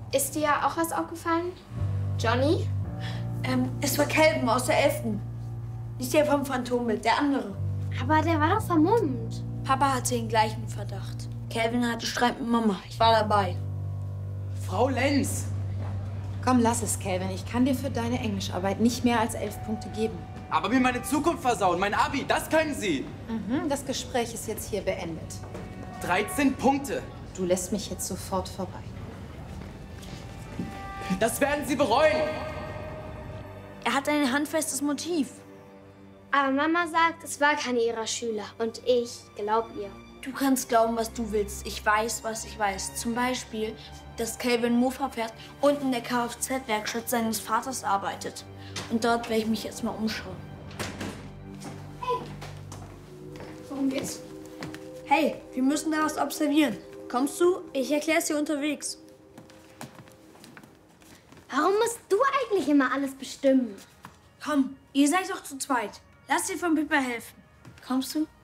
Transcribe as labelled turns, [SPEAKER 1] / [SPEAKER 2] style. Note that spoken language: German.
[SPEAKER 1] Ist dir auch was aufgefallen? Johnny?
[SPEAKER 2] Es war Calvin aus der 11. Nicht der vom Phantombild, der andere.
[SPEAKER 1] Aber der war doch vermummt.
[SPEAKER 2] Papa hatte den gleichen Verdacht. Calvin hatte Streit mit Mama. Ich war dabei.
[SPEAKER 3] Frau Lenz!
[SPEAKER 4] Komm, lass es, Calvin. Ich kann dir für deine Englischarbeit nicht mehr als 11 Punkte geben.
[SPEAKER 3] Aber mir meine Zukunft versauen, mein Abi, das können Sie!
[SPEAKER 4] Das Gespräch ist jetzt hier beendet.
[SPEAKER 3] 13 Punkte!
[SPEAKER 4] Du lässt mich jetzt sofort vorbei.
[SPEAKER 3] Das werden Sie bereuen!
[SPEAKER 2] Er hat ein handfestes Motiv.
[SPEAKER 1] Aber Mama sagt, es war keiner ihrer Schüler. Und ich glaub ihr.
[SPEAKER 2] Du kannst glauben, was du willst. Ich weiß, was ich weiß. Zum Beispiel, dass Calvin Mofa fährt und in der Kfz-Werkstatt seines Vaters arbeitet. Und dort werde ich mich jetzt mal umschauen.
[SPEAKER 1] Hey, worum geht's?
[SPEAKER 2] Hey, wir müssen da was observieren. Kommst du? Ich erkläre es dir unterwegs.
[SPEAKER 1] Warum musst du eigentlich immer alles bestimmen?
[SPEAKER 2] Komm, ihr seid doch zu zweit. Lass dir von Pippa helfen. Kommst du?